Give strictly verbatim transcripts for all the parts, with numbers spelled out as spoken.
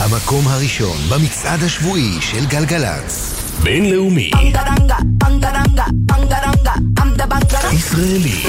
המקום הראשון במצעד השבועי של גלגלצ. בינלאומי. ישראלי.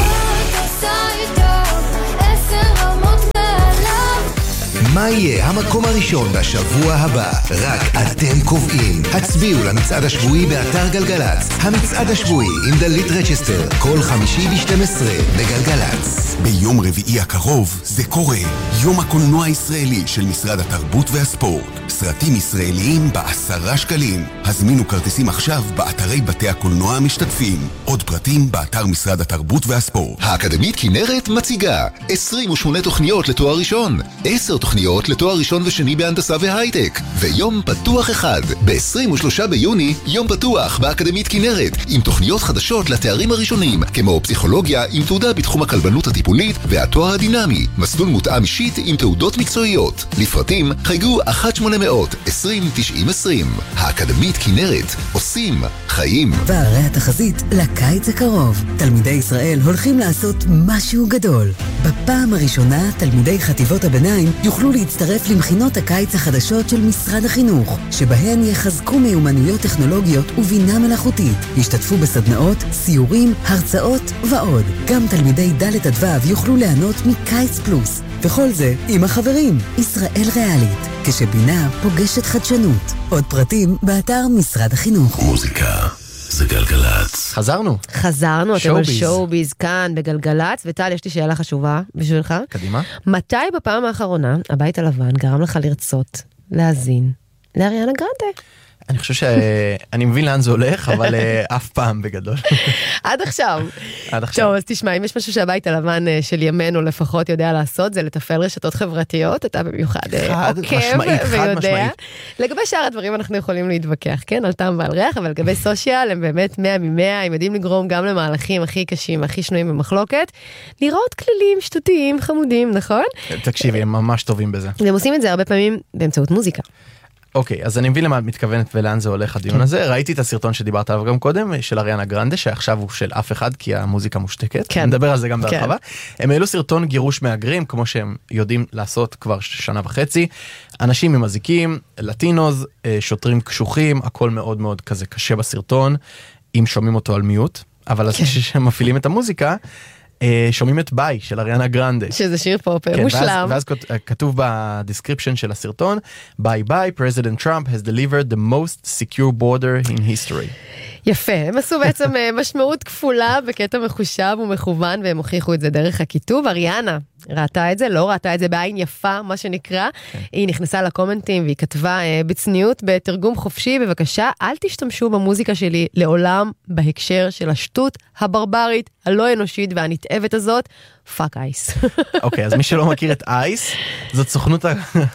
מה יהיה המקום הראשון בשבוע הבא? רק אתם קובעים. הצביעו למצעד השבועי באתר גלגלצ. המצעד השבועי עם דלית רצ'סטר, כל חמישי ב-שתים עשרה בגלגלצ. ביום רביעי הקרוב זה קורה. יום הקולנוע הישראלי של משרד התרבות והספורט. סרטים ישראליים בעשרה שקלים. הזמינו כרטיסים עכשיו באתרי בתי הקולנוע המשתתפים. עוד פרטים באתר משרד התרבות והספורט. האקדמית כנרת מציגה עשרים ושמונה תוכניות לתואר ראשון, עשר תוכניות לתואר ראשון ושני בהנדסה והייטק, ויום פתוח אחד. ב-עשרים ושלושה ביוני יום פתוח באקדמית כנרת עם תוכניות חדשות לתארים הראשונים, כמו פסיכולוגיה עם תעודה בתחום הכלבנות הטיפולית והתואר הדינמי, מסלול מותאם אישית עם תעודות מקצועיות. לפרטים חייגו אחת שמונה מאות עשרים תשעים עשרים. האקדמית כנרת, עושים חיים. והרי התחזית לקיץ הקרוב, תלמידי ישראל הולכים לעשות משהו גדול. בפעם הראשונה תלמידי חטיבות הביניים יוכלו להצטרף למכינות הקיץ החדשות של משרד החינוך, שבהן יחזקו מיומנויות טכנולוגיות ובינה מלאכותית. ישתתפו בסדנאות, סיורים, הרצאות ועוד. גם תלמידי ד' עד ו' יוכלו ליהנות מקיץ פלוס. וכל זה עם החברים. ישראל ריאלית, כשבינה פוגשת חדשנות. עוד פרטים באתר משרד החינוך. מוזיקה זה גלגלצ. חזרנו. חזרנו, אתם על שואוביז כאן בגלגלצ, וטל, יש לי שאלה חשובה בשבילך. קדימה. מתי בפעם האחרונה הבית הלבן גרם לך לרצות להאזין לאריאנה גרנדה? אני חושב שאני מבין לאן זה הולך, אבל אף פעם בגדול. עד עכשיו. עד עכשיו. טוב, אז תשמע, אם יש משהו שהבית הלבן של ימינו לפחות יודע לעשות, זה לתפעל רשתות חברתיות, אתה במיוחד עוקב ויודע. לגבי שאר הדברים אנחנו יכולים להתווכח, כן? על טעם ועל ריח, אבל לגבי סושיאל הם באמת מאה ממאה, הם יודעים לגרום גם למהלכים הכי קשים, הכי שנויים במחלוקת, לראות כללים שטותיים, חמודים, נכון? תקשיבי, הם ממש טובים בזה. הם עושים את זה הרבה פעמים באמצעות מוזיקה. אוקיי, אז אני מבין למה את מתכוונת ולאן זה הולך הדיון הזה. ראיתי את הסרטון שדיברת עליו גם קודם, של אריאנה גרנדה, שעכשיו הוא של אף אחד, כי המוזיקה מושתקת. כן. נדבר על זה גם בהרחבה. הם העלו סרטון גירוש מהגרים, כמו שהם יודעים לעשות כבר שנה וחצי. אנשים עם מזיקים, לטינוז, שוטרים קשוחים, הכל מאוד מאוד כזה קשה בסרטון, אם שומעים אותו על מיוט. אבל אז כשהם מפעילים את המוזיקה, שומעים את ביי של אריאנה גרנדה. שזה שיר פופ, מושלם. ואז כתוב בדיסקריפשן של הסרטון, ביי ביי, President Trump has delivered the most secure border in history. יפה, הם עשו בעצם משמעות כפולה בקטע מחושב ומכוון, והם הוכיחו את זה דרך הכיתוב. אריאנה ראתה את זה, לא ראתה את זה בעין יפה, מה שנקרא. היא נכנסה לקומנטים והיא כתבה בצניעות, בתרגום חופשי, בבקשה, אל תשתמשו במוזיקה שלי לעולם בהקשר של השטות הברברית, הלא אנושית והנתאבת הזאת. פאק אייס. אוקיי, אז מי שלא מכיר את אייס, זאת סוכנות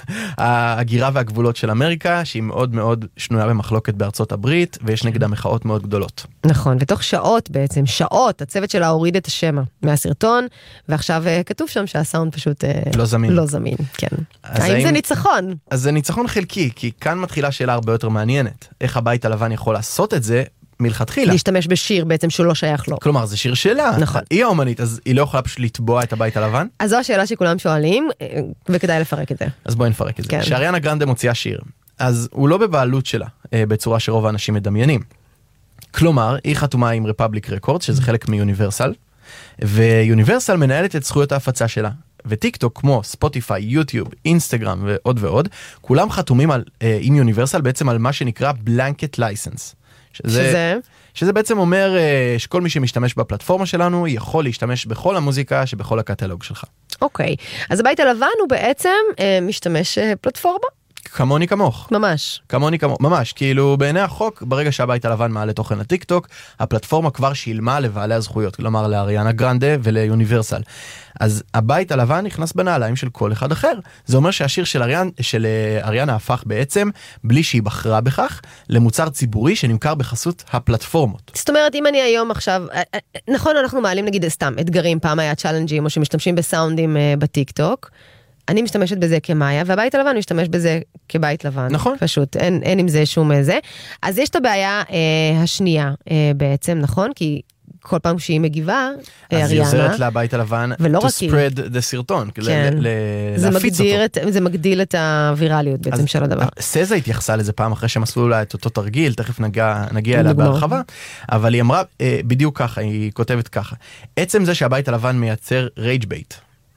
ההגירה והגבולות של אמריקה, שהיא מאוד מאוד שנויה במחלוקת בארצות הברית, ויש נגדה מחאות מאוד גדולות. נכון, ותוך שעות בעצם, שעות, הצוות שלה הוריד את השמה מהסרטון, ועכשיו כתוב שם שהסאונד פשוט לא זמין. לא זמין, כן. האם זה ניצחון? אז זה ניצחון חלקי, כי כאן מתחילה שאלה הרבה יותר מעניינת. איך הבית הלבן יכול לעשות את זה מלכתחילה? להשתמש בשיר בעצם שהוא לא שייך לו. כלומר, זה שיר שלה. נכון. היא האומנית, אז היא לא יכולה פשוט לתבוע את הבית הלבן? אז זו השאלה שכולם שואלים, וכדאי לפרק את זה. אז בואי נפרק את זה. כן. כשאריאנה גרנדה מוציאה שיר, אז הוא לא בבעלות שלה, בצורה שרוב האנשים מדמיינים. כלומר, היא חתומה עם רפבליק רקורד, שזה חלק מיוניברסל, ויוניברסל מנהלת את זכויות ההפצה שלה. וטיק טוק כמו ספוטיפיי, יוטיוב, אינסטגרם ועוד ועוד, כולם חתומים על, עם יוניברסל בעצם על מה שנקרא בלנקט לייסנס. שזה, שזה? שזה בעצם אומר שכל מי שמשתמש בפלטפורמה שלנו יכול להשתמש בכל המוזיקה שבכל הקטלוג שלך. אוקיי, אז הבית הלבן הוא בעצם משתמש פלטפורמה? כמוני כמוך. ממש. כמוני כמוך, ממש. כאילו בעיני החוק, ברגע שהבית הלבן מעלה תוכן לטיק טוק, הפלטפורמה כבר שילמה לבעלי הזכויות, כלומר לאריאנה גרנדה וליוניברסל. אז הבית הלבן נכנס בנעליים של כל אחד אחר. זה אומר שהשיר של אריאנה, של אריאנה הפך בעצם, בלי שהיא בחרה בכך, למוצר ציבורי שנמכר בחסות הפלטפורמות. זאת אומרת, אם אני היום עכשיו, נכון, אנחנו מעלים נגיד סתם אתגרים, פעם היה צ'אלנג'ים, או שמשתמשים בסאונדים בטיק טוק, אני משתמשת בזה כמאיה, והבית הלבן משתמש בזה כבית לבן. נכון. פשוט, אין, אין עם זה שום זה. אז יש את הבעיה אה, השנייה אה, בעצם, נכון? כי כל פעם שהיא מגיבה, אריאנה. אז היא עוזרת לבית הלבן, to spread the סרטון, להפיץ אותו. זה מגדיל את הווירליות בעצם של הדבר. סזה התייחסה לזה פעם אחרי שהם עשו לה את אותו תרגיל, תכף נגיע אליה בהרחבה, אבל היא אמרה בדיוק ככה, היא כותבת ככה, עצם זה שהבית הלבן מייצר רייג' בייט,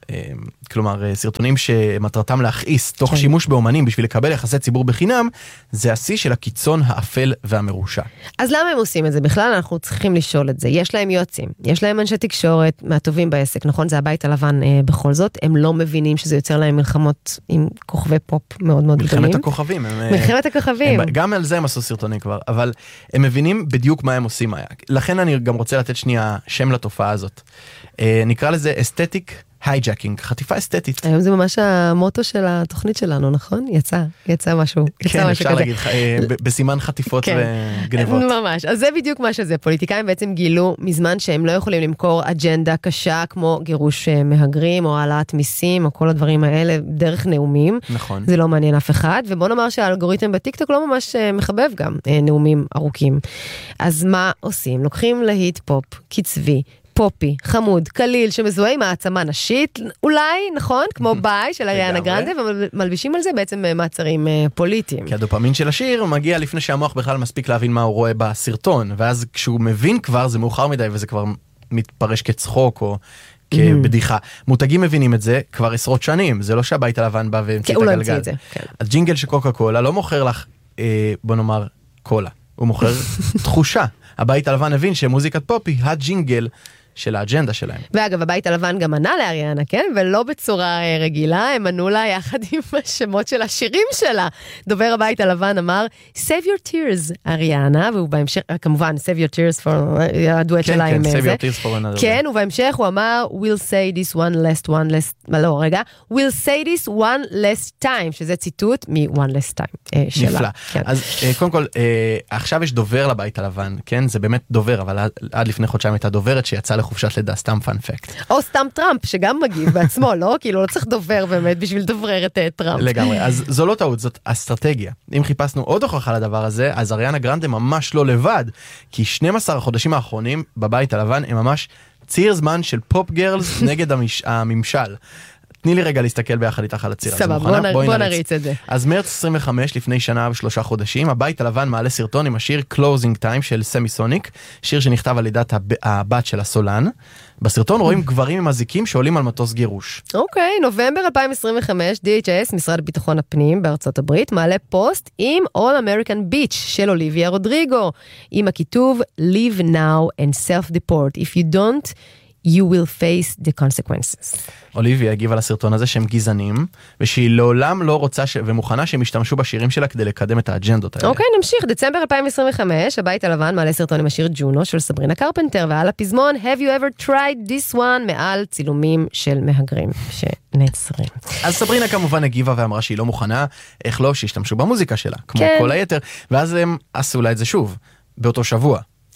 כלומר סרטונים שמטרתם להכעיס תוך שימוש באומנים בשביל לקבל יחסי ציבור בחינם, זה השיא של הקיצון האפל והמרושע. אז למה הם עושים את זה? בכלל אנחנו צריכים לשאול את זה. יש להם יועצים, יש להם אנשי תקשורת מהטובים בעסק, נכון? זה הבית הלבן אה, בכל זאת, הם לא מבינים שזה יוצר להם מלחמות עם כוכבי פופ מאוד מאוד גדולים. מלחמת הכוכבים. הם, מלחמת הכוכבים. הם, גם על זה הם עשו סרטונים כבר, אבל הם מבינים בדיוק מה הם עושים. לכן אני גם רוצה לתת שנייה שם לתופעה הזאת. אה, נקרא לזה אסתטיק הייג'קינג, חטיפה אסתטית. היום זה ממש המוטו של התוכנית שלנו, נכון? יצא, יצא משהו. כן, אפשר להגיד, בסימן חטיפות וגנבות. ממש, אז זה בדיוק מה שזה. פוליטיקאים בעצם גילו מזמן שהם לא יכולים למכור אג'נדה קשה, כמו גירוש מהגרים, או העלאת מיסים, או כל הדברים האלה, דרך נאומים. נכון. זה לא מעניין אף אחד, ובוא נאמר שהאלגוריתם בטיקטוק לא ממש מחבב גם נאומים ארוכים. אז מה עושים? לוקחים להיט פופ, קצבי, פופי, חמוד, קליל, שמזוהה עם העצמה נשית, אולי, נכון? כמו ביי של אריאנה גרנדה, ומלבישים על זה בעצם מעצרים פוליטיים. כי הדופמין של השיר מגיע לפני שהמוח בכלל מספיק להבין מה הוא רואה בסרטון, ואז כשהוא מבין כבר, זה מאוחר מדי, וזה כבר מתפרש כצחוק או כבדיחה. מותגים מבינים את זה כבר עשרות שנים, זה לא שהבית הלבן בא והמציא את הגלגל. הג'ינגל של קוקה קולה לא מוכר לך, בוא נאמר, קולה. הוא מוכר תחושה. הבית הלבן הבין שמוזיקת פופ היא הג'ינגל של האג'נדה שלהם. ואגב, הבית הלבן גם ענה לאריאנה, כן? ולא בצורה רגילה, הם ענו לה יחד עם השמות של השירים שלה. דובר הבית הלבן אמר, Save your tears, אריאנה, והוא בהמשך, כמובן, Save your tears for, הדואט שלה עם זה. כן, כן, Save your tears for another. כן, ובהמשך הוא אמר, We'll say this one last one last, לא, רגע, We'll say this one last time, שזה ציטוט מ-one last time שלה. נפלא. אז קודם כל, עכשיו יש דובר לבית הלבן, כן? זה באמת דובר, אבל עד לפני חודשיים הייתה דוברת שיצאה לחופשת לידה, סתם פאנ פקט. או סתם טראמפ, שגם מגיב בעצמו, לא? כאילו לא צריך דובר באמת בשביל דוברר את טראמפ. לגמרי, אז זו לא טעות, זאת אסטרטגיה. אם חיפשנו עוד הוכחה לדבר הזה, אז אריאנה גרנדה ממש לא לבד, כי שנים עשר החודשים האחרונים בבית הלבן הם ממש ציר זמן של פופ גרלס נגד הממשל. תני לי רגע להסתכל ביחד איתך על הציר. סבבה, בוא נריץ את זה. אז מרץ עשרים וחמש, לפני שנה ושלושה חודשים, הבית הלבן מעלה סרטון עם השיר Closing Time של סמיסוניק, שיר שנכתב על ידת הבת של הסולן. בסרטון רואים גברים עם אזיקים שעולים על מטוס גירוש. אוקיי, נובמבר אלפיים עשרים וחמש, די אייץ' אס, משרד ביטחון הפנים בארצות הברית, מעלה פוסט עם All American Beach של אוליביה רודריגו, עם הכיתוב Leave now and self-deport. If you don't, you will face the consequences. אוליביה הגיבה לסרטון הזה שהם גזענים, ושהיא לעולם לא רוצה ש... ומוכנה שהם ישתמשו בשירים שלה כדי לקדם את האג'נדות האלה. אוקיי, נמשיך. דצמבר אלפיים עשרים וחמש, הבית הלבן מעלה סרטון עם השיר ג'ונו של סברינה קרפנטר, ועל הפזמון Have you ever tried this one מעל צילומים של מהגרים שנעצרים. אז סברינה כמובן הגיבה ואמרה שהיא לא מוכנה, איך לא, שישתמשו במוזיקה שלה, כמו כן. כל היתר, ואז הם עשו לה את זה שוב, באותו שבוע.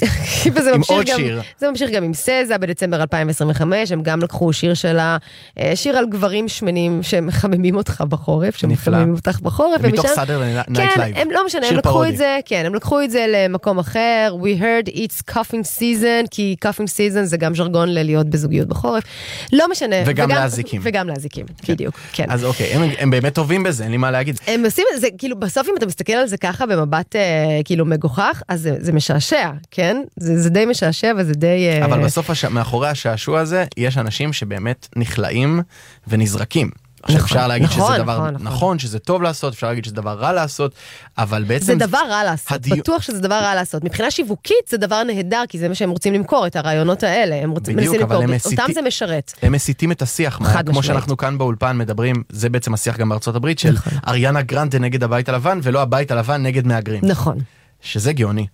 וזה ממשיך גם, זה ממשיך גם עם סזה בדצמבר אלפיים עשרים וחמש, הם גם לקחו שיר שלה, שיר על גברים שמנים שמחממים אותך בחורף, שמחממים אותך בחורף, מתוך סאדר נייט לייב. הם לא משנה, הם לקחו את זה, כן, הם לקחו את זה למקום אחר, we heard it's cuffing season, כי cuffing season זה גם ז'רגון ללהיות בזוגיות בחורף, לא משנה. וגם להזיקים. וגם להזיקים, בדיוק, כן. אז אוקיי, הם באמת טובים בזה, אין לי מה להגיד. הם עושים את זה, כאילו בסוף אם אתה מסתכל על זה ככה במבט כאילו מגוחך, אז זה משעשע, כן? זה, זה די משעשע וזה די... אבל בסוף הש... מאחורי השעשוע הזה, יש אנשים שבאמת נכלאים ונזרקים. עכשיו נכון, אפשר להגיד נכון, שזה דבר נכון, נכון, נכון. שזה טוב לעשות, אפשר להגיד שזה דבר רע לעשות, אבל בעצם... זה דבר רע לעשות, הדיו... בטוח שזה דבר רע לעשות. מבחינה שיווקית זה דבר נהדר, כי זה מה שהם רוצים למכור, את הרעיונות האלה. הם רוצים בדיוק, למכור, הם אותם מסיתי... זה משרת. הם מסיתים את השיח, מה... כמו שאנחנו כאן באולפן מדברים, זה בעצם השיח גם בארצות הברית, של נכון. אריאנה גרנדה נגד הבית הלבן, ולא הבית הלבן נגד מהגרים. נכון. שזה גאוני.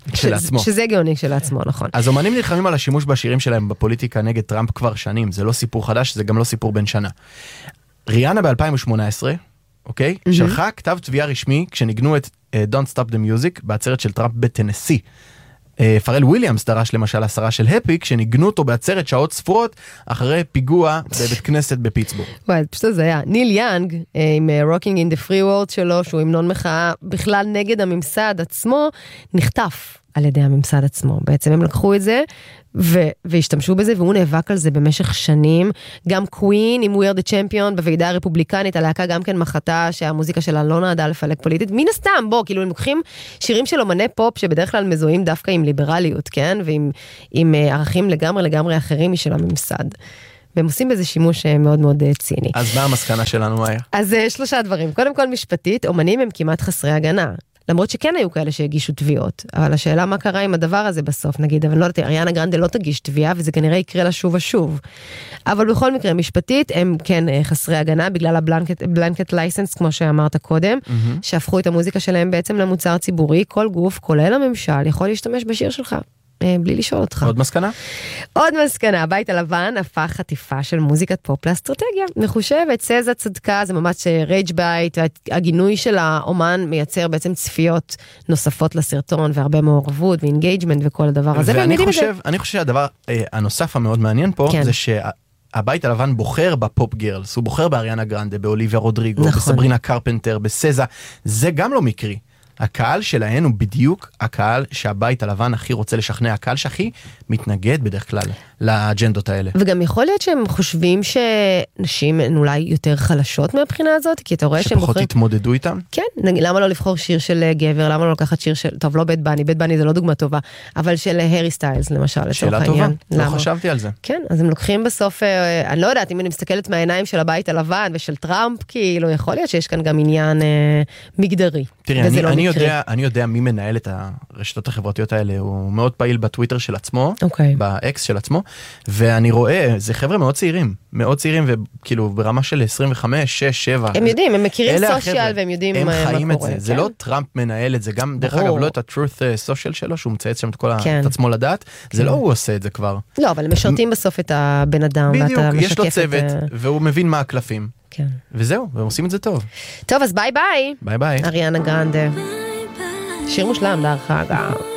ש- שזה גאוני כשלעצמו, נכון. אז אומנים נלחמים על השימוש בשירים שלהם בפוליטיקה נגד טראמפ כבר שנים, זה לא סיפור חדש, זה גם לא סיפור בן שנה. ריאנה ב-אלפיים שמונה עשרה, אוקיי? Mm-hmm. שלחה כתב תביעה רשמי כשניגנו את uh, Don't Stop the Music בעצרת של טראמפ בטנסי. Uh, פרל וויליאמס דרש למשל הסרה של הפי כשניגנו אותו בעצרת שעות ספורות אחרי פיגוע בבית כנסת בפיטסבורג. וואי, פשוט זה היה. ניל יאנג עם Rocking in the Free World שלו, שהוא המנון מחאה בכלל נגד הממסד עצמו, נחטף על ידי הממסד עצמו. בעצם הם לקחו את זה, ו- והשתמשו בזה, והוא נאבק על זה במשך שנים. גם קווין, עם We Are The Champion, בוועידה הרפובליקנית, הלהקה גם כן מחתה שהמוזיקה שלה לא נועדה לפלג פוליטית. מן הסתם, בוא, כאילו הם לוקחים שירים של אומני פופ, שבדרך כלל מזוהים דווקא עם ליברליות, כן? ועם עם ערכים לגמרי לגמרי אחרים משל הממסד. והם עושים בזה שימוש מאוד מאוד ציני. אז מה המסקנה שלנו היה? אז שלושה דברים. קודם כל משפטית, אומנים הם כמעט חסרי הגנה. למרות שכן היו כאלה שהגישו תביעות, אבל השאלה מה קרה עם הדבר הזה בסוף, נגיד, אבל לא יודעת, אריאנה גרנדה לא תגיש תביעה, וזה כנראה יקרה לה שוב ושוב. אבל בכל מקרה, משפטית, הם כן חסרי הגנה, בגלל הבלנקט לייסנס, כמו שאמרת קודם, mm-hmm. שהפכו את המוזיקה שלהם בעצם למוצר ציבורי, כל גוף, כולל הממשל, יכול להשתמש בשיר שלך. בלי לשאול אותך. עוד מסקנה? עוד מסקנה, הבית הלבן הפך חטיפה של מוזיקת פופ לאסטרטגיה. מחושבת, סזה צדקה, זה ממש רייג' בייט, הגינוי של האומן מייצר בעצם צפיות נוספות לסרטון, והרבה מעורבות ואינגייג'מנט וכל הדבר הזה. ואני חושב, אני חושב שהדבר הנוסף המאוד מעניין פה, זה שהבית הלבן בוחר בפופ גירלס, הוא בוחר באריאנה גרנדה, באוליביה רודריגו, בסברינה קרפנטר, בסזה, זה גם לא מקרי. הקהל שלהן הוא בדיוק הקהל שהבית הלבן הכי רוצה לשכנע, הקהל שהכי מתנגד בדרך כלל לאג'נדות האלה. וגם יכול להיות שהם חושבים שנשים הן אולי יותר חלשות מהבחינה הזאת, כי אתה רואה שהם בוחרים... שפחות התמודדו איתם? כן, למה לא לבחור שיר של גבר, למה לא לקחת שיר של, טוב, לא בית בני, בית בני זה לא דוגמה טובה, אבל של הרי סטיילס למשל, שאלה טובה, לא חשבתי על זה. כן, אז הם לוקחים בסוף, אני לא יודעת, אם אני מסתכלת מהעיניים של הבית הלבן ושל טראמפ, כאילו יכול להיות שיש כאן גם עניין מגדרי. תראי, אני, אני יודע, אני יודע מי מנהל את הרשתות החברתיות האלה, הוא מאוד פעיל בטוויטר של עצמו, okay. באקס של עצמו, ואני רואה, זה חבר'ה מאוד צעירים, מאוד צעירים, וכאילו ברמה של עשרים וחמש, שש, שבע. הם יודעים, הם מכירים סושיאל, והם יודעים הם מה קורה. הם חיים את זה, כן? זה לא טראמפ מנהל את זה, גם דרך אגב לא את ה-truth social שלו, שהוא מצייץ שם את כל כן. את עצמו לדעת, כן. זה לא הוא עושה את זה כבר. לא, אבל הם משרתים בסוף את הבן אדם, בדיוק, יש לו צוות, את... והוא מבין מה הקלפים. כן. וזהו, והם עושים את זה טוב. טוב, אז ביי ביי. ביי ביי. אריאנה גרנדה. שיר מושלם, דרך אגב.